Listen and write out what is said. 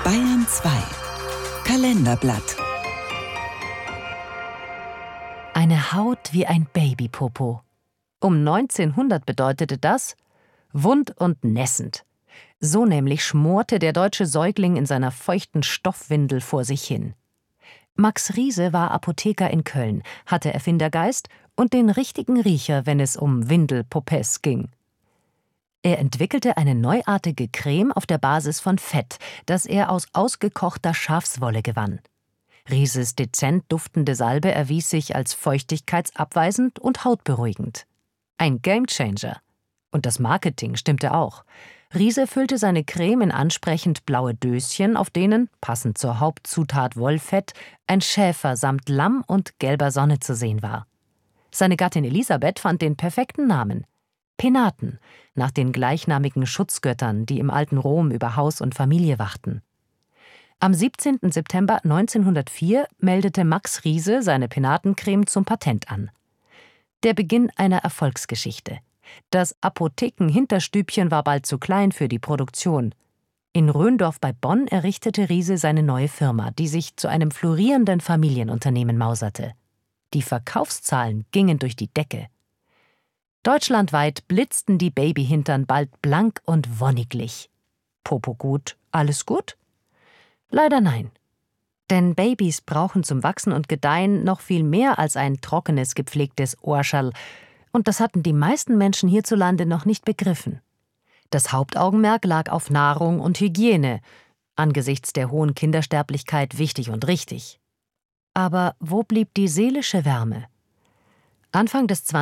Bayern 2 Kalenderblatt. Eine Haut wie ein Babypopo. Um 1900 bedeutete das wund und nässend. So nämlich schmorte der deutsche Säugling in seiner feuchten Stoffwindel vor sich hin. Max Riese war Apotheker in Köln, hatte Erfindergeist und den richtigen Riecher, wenn es um Windelpopess ging. Er entwickelte eine neuartige Creme auf der Basis von Fett, das er aus ausgekochter Schafswolle gewann. Rieses dezent duftende Salbe erwies sich als feuchtigkeitsabweisend und hautberuhigend. Ein Gamechanger. Und das Marketing stimmte auch. Riese füllte seine Creme in ansprechend blaue Döschen, auf denen, passend zur Hauptzutat Wollfett, ein Schäfer samt Lamm und gelber Sonne zu sehen war. Seine Gattin Elisabeth fand den perfekten Namen: Penaten, nach den gleichnamigen Schutzgöttern, die im alten Rom über Haus und Familie wachten. Am 17. September 1904 meldete Max Riese seine Penatencreme zum Patent an. Der Beginn einer Erfolgsgeschichte. Das Apotheken-Hinterstübchen war bald zu klein für die Produktion. In Röndorf bei Bonn errichtete Riese seine neue Firma, die sich zu einem florierenden Familienunternehmen mauserte. Die Verkaufszahlen gingen durch die Decke. Deutschlandweit blitzten die Babyhintern bald blank und wonniglich. Popo gut, alles gut? Leider nein. Denn Babys brauchen zum Wachsen und Gedeihen noch viel mehr als ein trockenes, gepflegtes Ohrschall. Und das hatten die meisten Menschen hierzulande noch nicht begriffen. Das Hauptaugenmerk lag auf Nahrung und Hygiene, angesichts der hohen Kindersterblichkeit wichtig und richtig. Aber wo blieb die seelische Wärme? Anfang des